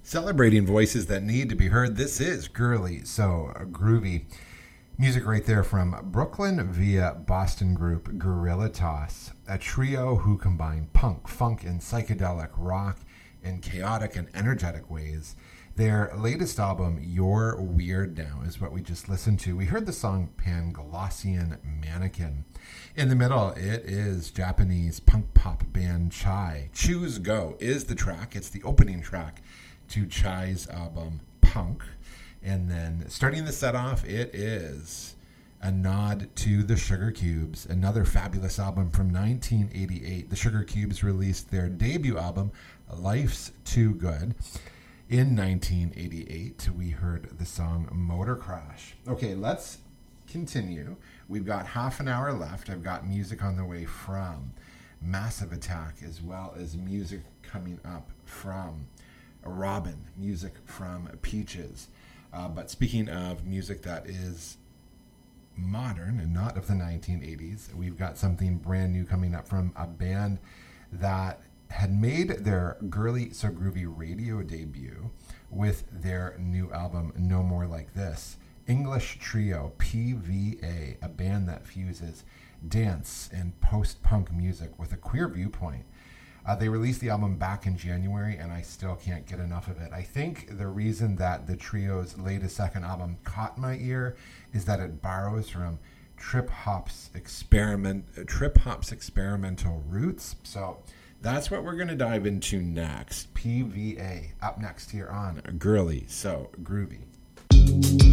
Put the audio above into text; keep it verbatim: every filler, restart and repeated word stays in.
Celebrating voices that need to be heard, this is Girly So Groovy. Music right there from Brooklyn via Boston group Gorilla Toss, a trio who combine punk, funk, and psychedelic rock in chaotic and energetic ways. Their latest album, You're Weird Now, is what we just listened to. We heard the song Panglossian Mannequin. In the middle, it is Japanese punk pop band Chai. Choose Go is the track. It's the opening track to Chai's album Punk. And then starting the set off, it is a nod to the Sugar Cubes, another fabulous album from nineteen eighty-eight. The Sugar Cubes released their debut album, Life's Too Good. In nineteen eighty-eight, we heard the song Motor Crash. Okay, let's continue. We've got half an hour left. I've got music on the way from Massive Attack, as well as music coming up from Robin, music from Peaches. Uh, but speaking of music that is modern and not of the nineteen eighties, we've got something brand new coming up from a band that had made their Girly So Groovy radio debut with their new album, No More Like This. English trio P V A, a band that fuses dance and post-punk music with a queer viewpoint. Uh, they released the album back in January, and I still can't get enough of it. I think the reason that the trio's latest second album caught my ear is that it borrows from Trip Hop's experiment, uh, Trip Hop's experimental roots. So that's what we're going to dive into next. P V A up next here on Girly So Groovy.